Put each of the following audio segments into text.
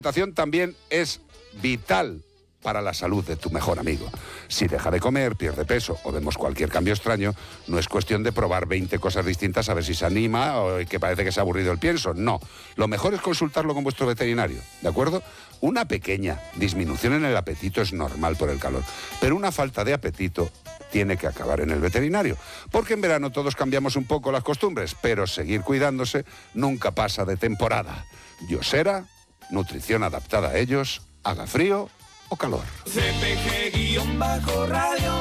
alimentación también es vital para la salud de tu mejor amigo. Si deja de comer, pierde peso o vemos cualquier cambio extraño, no es cuestión de probar 20 cosas distintas a ver si se anima o que parece que se ha aburrido el pienso. No, lo mejor es consultarlo con vuestro veterinario, ¿de acuerdo? Una pequeña disminución en el apetito es normal por el calor, pero una falta de apetito tiene que acabar en el veterinario, porque en verano todos cambiamos un poco las costumbres, pero seguir cuidándose nunca pasa de temporada. Yosera, nutrición adaptada a ellos, haga frío o calor. CPG-radio.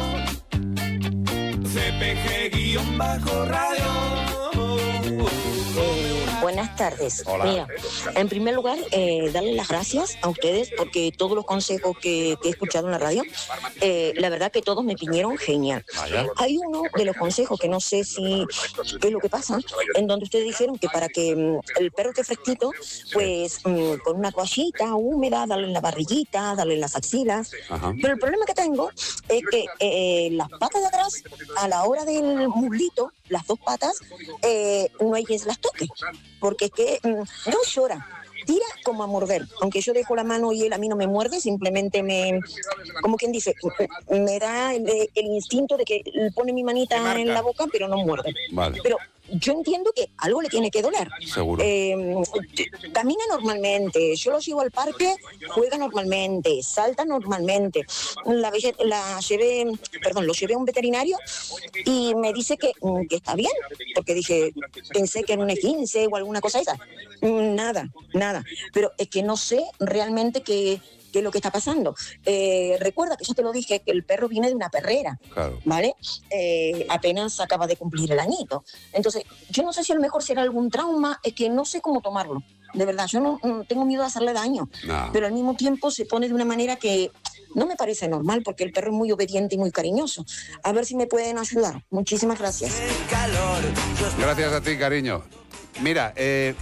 CPG-radio. Buenas tardes. Hola. Mira, en primer lugar, darle las gracias a ustedes porque todos los consejos que he escuchado en la radio, la verdad que todos me vinieron genial. Vaya. Hay uno de los consejos que no sé si qué es lo que pasa, en donde ustedes dijeron que para que el perro esté fresquito, pues con una toallita húmeda, darle en la barriguita, darle en las axilas. Ajá. Pero el problema que tengo es que las patas de atrás, a la hora del muslito, las dos patas, no hay quien se las toque, porque es que no llora, tira como a morder, aunque yo dejo la mano y él a mí no me muerde, simplemente como quien dice, me da el instinto de que pone mi manita en la boca, pero no muerde. Vale. Pero yo entiendo que algo le tiene que doler. Seguro. Camina normalmente, yo lo llevo al parque, juega normalmente, salta normalmente. Lo llevé a un veterinario y me dice que está bien, porque pensé que era un esguince o alguna cosa esa. Nada. Pero es que no sé realmente qué es lo que está pasando. Recuerda que yo te lo dije, que el perro viene de una perrera, Claro. ¿vale? Apenas acaba de cumplir el añito. Entonces, yo no sé si a lo mejor será algún trauma, es que no sé cómo tomarlo. De verdad, yo no tengo miedo de hacerle daño, No. pero al mismo tiempo se pone de una manera que no me parece normal, porque el perro es muy obediente y muy cariñoso. A ver si me pueden ayudar. Muchísimas gracias. Gracias a ti, cariño. Mira,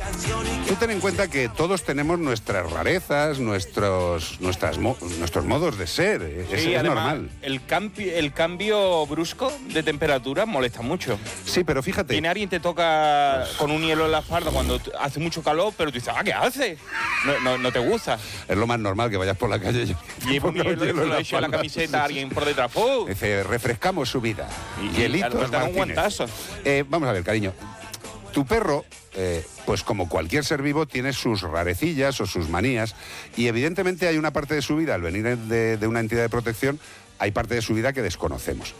tú ten en cuenta que todos tenemos nuestras rarezas, nuestros modos de ser. Es además, normal. El cambio brusco de temperatura molesta mucho. Sí, pero fíjate. Viene alguien te toca con un hielo en la espalda cuando hace mucho calor, pero tú dices, ¿qué hace? No te gusta. Es lo más normal que vayas por la calle y Lleva un ponga hielo y se en lo la echa a la espalda. camiseta a alguien por detrás. ¡Pum! Dice, refrescamos su vida. Y Hielitos te dan un Martínez. guantazo. Vamos a ver, cariño. Tu perro, pues como cualquier ser vivo, tiene sus rarecillas o sus manías, y evidentemente hay una parte de su vida, al venir de una entidad de protección, hay parte de su vida que desconocemos.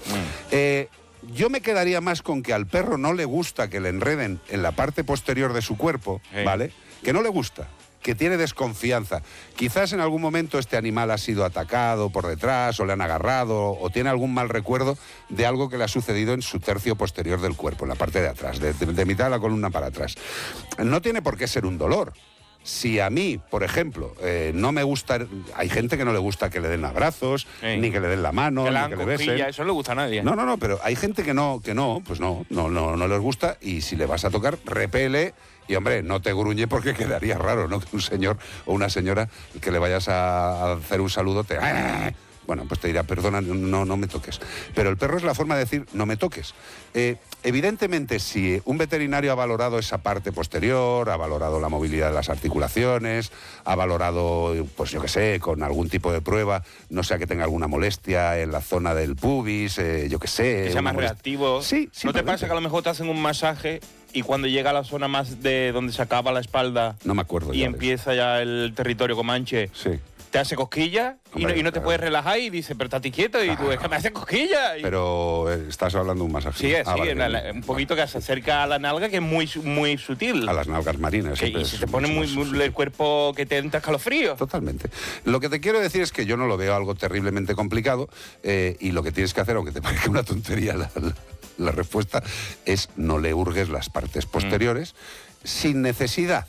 Yo me quedaría más con que al perro no le gusta que le enreden en la parte posterior de su cuerpo, ¿vale? Que no le gusta, que tiene desconfianza. Quizás en algún momento este animal ha sido atacado por detrás o le han agarrado o tiene algún mal recuerdo de algo que le ha sucedido en su tercio posterior del cuerpo, en la parte de atrás, de mitad de la columna para atrás. No tiene por qué ser un dolor. Si a mí, por ejemplo, no me gusta, hay gente que no le gusta que le den abrazos, ni que le den la mano, Que ni la que le besen. eso no le gusta a nadie. No, pero hay gente que no les gusta, y si le vas a tocar, repele. Y, hombre, no te gruñe, porque quedaría raro, ¿no? Que un señor o una señora que le vayas a hacer un saludo te... Bueno, pues te dirá, perdona, no me toques. Pero el perro es la forma de decir, no me toques. Evidentemente, si un veterinario ha valorado esa parte posterior, ha valorado la movilidad de las articulaciones, ha valorado, pues yo qué sé, con algún tipo de prueba, no sea que tenga alguna molestia en la zona del pubis, yo qué sé. Que sea más reactivo. Sí, ¿No te pasa que a lo mejor te hacen un masaje y cuando llega a la zona más de donde se acaba la espalda No me acuerdo y ya. empieza ya el territorio comanche, Sí. te hace cosquillas y Hombre, no te claro. puedes relajar y dices, pero estate quieto, y tú, es que me hace cosquillas. Pero estás hablando de un masaje. Sí, Vale, un poquito que se acerca a la nalga, que es muy, muy sutil. a las nalgas marinas. Y se te pone muy el cuerpo que te entra escalofrío. Totalmente. Lo que te quiero decir es que yo no lo veo algo terriblemente complicado, y lo que tienes que hacer, aunque te parezca una tontería la respuesta, es no le hurgues las partes posteriores sin necesidad.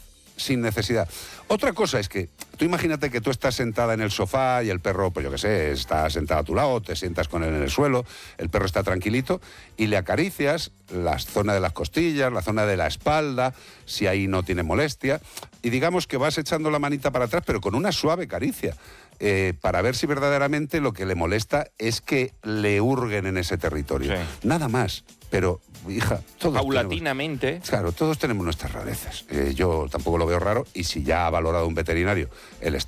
Otra cosa es que tú imagínate que tú estás sentada en el sofá y el perro, pues yo qué sé, está sentado a tu lado, te sientas con él en el suelo, el perro está tranquilito y le acaricias la zona de las costillas, la zona de la espalda, si ahí no tiene molestia, y digamos que vas echando la manita para atrás, pero con una suave caricia, para ver si verdaderamente lo que le molesta es que le hurguen en ese territorio. Sí. Nada más. pero, hija, todos paulatinamente. Claro, todos tenemos nuestras rarezas. Yo tampoco lo veo raro, y si ya ha valorado un veterinario el